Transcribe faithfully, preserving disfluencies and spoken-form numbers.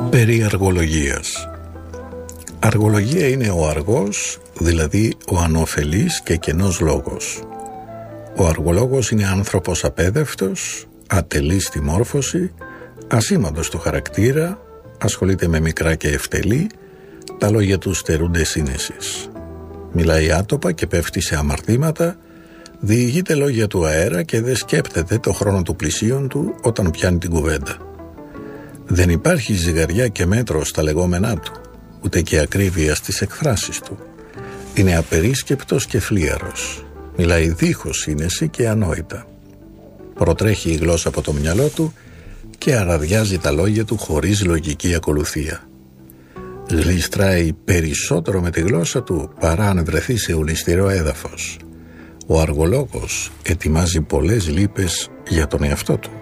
Περί αργολογίας. Αργολογία είναι ο αργός, δηλαδή ο ανώφελης και κενός λόγος. Ο αργολόγος είναι άνθρωπος απέδευτος, ατελής στη μόρφωση, ασήμαντος στο χαρακτήρα, ασχολείται με μικρά και ευτελή, τα λόγια του στερούνται σύνεσης. Μιλάει άτοπα και πέφτει σε αμαρτήματα, διηγείται λόγια του αέρα και δεν σκέπτεται το χρόνο του πλησίον του όταν πιάνει την κουβέντα. Δεν υπάρχει ζυγαριά και μέτρο στα λεγόμενά του, ούτε και ακρίβεια στις εκφράσεις του. Είναι απερίσκεπτος και φλίαρος. Μιλάει δίχως σύνεση και ανόητα. Προτρέχει η γλώσσα από το μυαλό του και αραδιάζει τα λόγια του χωρίς λογική ακολουθία. Γλιστράει περισσότερο με τη γλώσσα του παρά αν βρεθεί σε ουλιστηρό έδαφος. Ο αργολόγος ετοιμάζει πολλές λύπες για τον εαυτό του.